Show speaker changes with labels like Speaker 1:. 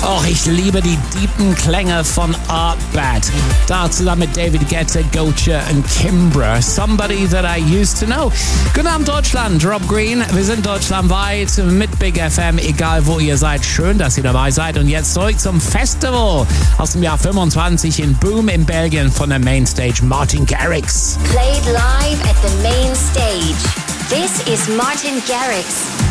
Speaker 1: Oh, ich liebe die tiefen Klänge von Art Bad. Da zusammen mit David Guetta, Gotcha und Kimbra. Somebody that I used to know. Guten Abend Deutschland, Rob Green. Wir sind deutschlandweit mit Big FM, egal wo ihr seid. Schön, dass ihr dabei seid. Und jetzt zurück zum Festival aus dem Jahr 25 in Boom in Belgien von der Mainstage Martin Garrix.
Speaker 2: Played live at the main stage. This is Martin Garrix.